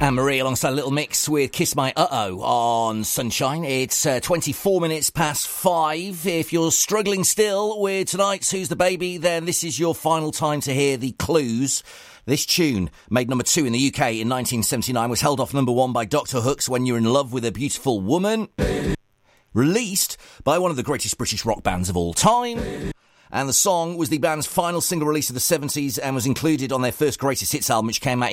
Anne-Marie alongside Little Mix with Kiss My Uh-Oh on Sunshine. It's 24 minutes past 5. If you're struggling still with tonight's Who's the Baby, then this is your final time to hear the clues. This tune, made number 2 in the UK in 1979, was held off number 1 by Dr. Hook's When You're in Love with a Beautiful Woman. Released by one of the greatest British rock bands of all time. And the song was the band's final single release of the 70s and was included on their first greatest hits album, which came out